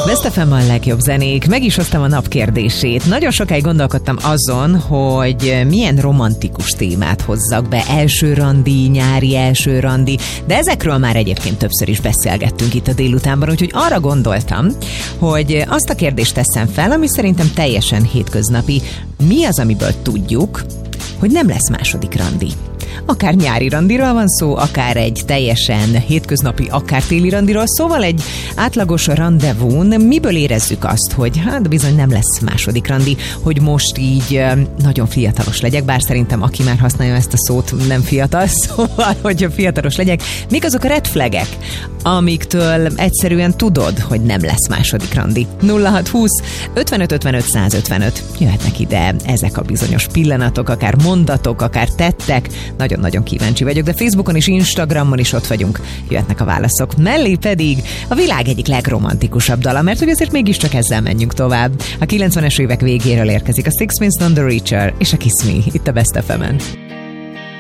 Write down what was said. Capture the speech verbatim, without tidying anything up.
Best ef em a legjobb zenék. Meg is hoztam a nap kérdését. Nagyon sokáig gondolkodtam azon, hogy milyen romantikus témát hozzak be. Első randi, nyári első randi. De ezekről már egyébként többször is beszélgettünk itt a délutánban, úgyhogy arra gondoltam, hogy azt a kérdést teszem fel, ami szerintem teljesen hétköznapi. Mi az, amiből tudjuk, hogy nem lesz második randi? Akár nyári randiról van szó, akár egy teljesen hétköznapi, akár téli randiról, szóval egy átlagos randevún miből érezzük azt, hogy hát bizony nem lesz második randi, hogy most így nagyon fiatalos legyek, bár szerintem aki már használja ezt a szót nem fiatal, szóval, hogy fiatalos legyek. Mik azok a red flagek, amiktől egyszerűen tudod, hogy nem lesz második randi? nulla hat húsz ötvenöt ötvenöt százötvenöt. Jöhetnek ide ezek a bizonyos pillanatok, akár mondatok, akár tettek. Nagyon-nagyon kíváncsi vagyok, de Facebookon és Instagramon is ott vagyunk. Jöhetnek a válaszok. Mellé pedig a világ egyik legromantikusabb dala, mert hogy azért mégiscsak ezzel menjünk tovább. A kilencvenes évek végéről érkezik a Sixpence None the Richer és a Kiss Me itt a Best ef emen.